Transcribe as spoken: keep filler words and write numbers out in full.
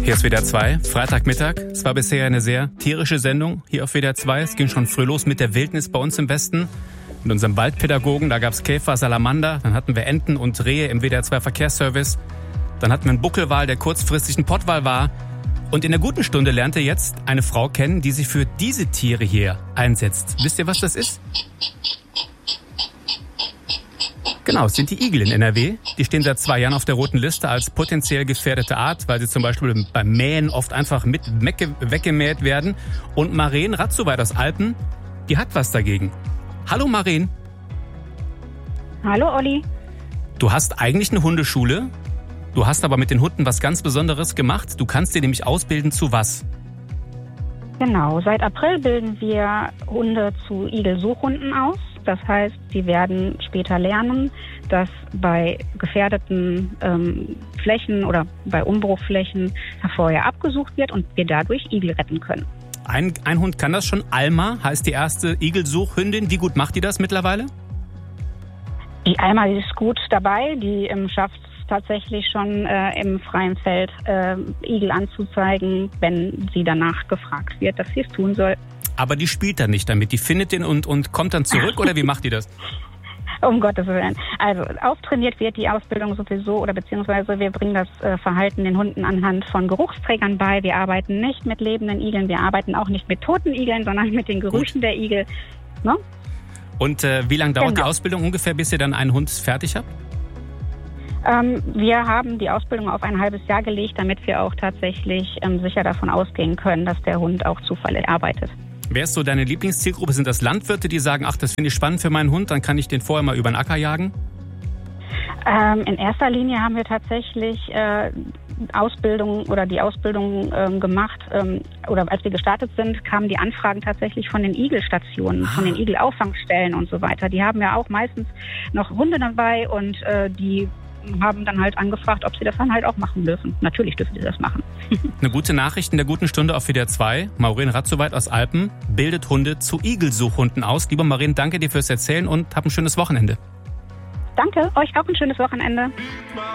Hier ist W D R zwei, Freitagmittag. Es war bisher eine sehr tierische Sendung hier auf W D R zwei. Es ging schon früh los mit der Wildnis bei uns im Westen. Mit unserem Waldpädagogen, da gab es Käfer, Salamander, dann hatten wir Enten und Rehe im W D R zwei Verkehrsservice. Dann hatten wir einen Buckelwal, der kurzfristig ein Pottwal war. Und in der guten Stunde lernte jetzt eine Frau kennen, die sich für diese Tiere hier einsetzt. Wisst ihr, was das ist? Genau, es sind die Igel in N R W. Die stehen seit zwei Jahren auf der roten Liste als potenziell gefährdete Art, weil sie zum Beispiel beim Mähen oft einfach mit weggemäht werden. Und Maren Ratzowait aus Alpen, die hat was dagegen. Hallo Maren. Hallo Olli. Du hast eigentlich eine Hundeschule. Du hast aber mit den Hunden was ganz Besonderes gemacht. Du kannst dir nämlich ausbilden zu was? Genau, seit April bilden wir Hunde zu Igelsuchhunden aus. Das heißt, sie werden später lernen, dass bei gefährdeten ähm, Flächen oder bei Umbruchflächen vorher abgesucht wird und wir dadurch Igel retten können. Ein, ein Hund kann das schon. Alma heißt die erste Igelsuchhündin. Wie gut macht die das mittlerweile? Die Alma, die ist gut dabei. Die ähm, schafft es tatsächlich schon äh, im freien Feld äh, Igel anzuzeigen, wenn sie danach gefragt wird, dass sie es tun soll. Aber die spielt dann nicht damit. Die findet den und, und kommt dann zurück oder wie macht die das? Um Gottes Willen. Also auftrainiert wird die Ausbildung sowieso oder beziehungsweise wir bringen das äh, Verhalten den Hunden anhand von Geruchsträgern bei. Wir arbeiten nicht mit lebenden Igeln, wir arbeiten auch nicht mit toten Igeln, sondern mit den Gerüchen Gut. der Igel. Ne? Und äh, wie lange dauert genau. die Ausbildung ungefähr, bis ihr dann einen Hund fertig habt? Ähm, wir haben die Ausbildung auf ein halbes Jahr gelegt, damit wir auch tatsächlich ähm, sicher davon ausgehen können, dass der Hund auch zuverlässig arbeitet. Wer ist so deine Lieblingszielgruppe? Sind das Landwirte, die sagen, ach, das finde ich spannend für meinen Hund, dann kann ich den vorher mal über den Acker jagen? Ähm, in erster Linie haben wir tatsächlich äh, Ausbildung oder die Ausbildung ähm, gemacht ähm, oder als wir gestartet sind, kamen die Anfragen tatsächlich von den Igelstationen, ah. von den Igelauffangstellen und so weiter. Die haben ja auch meistens noch Hunde dabei und äh, die haben dann halt angefragt, ob sie das dann halt auch machen dürfen. Natürlich dürfen sie das machen. Eine gute Nachricht in der guten Stunde auf W D R zwei. Maren Ratzowait aus Alpen bildet Hunde zu Igelsuchhunden aus. Liebe Maren, danke dir fürs Erzählen und hab ein schönes Wochenende. Danke, euch auch ein schönes Wochenende.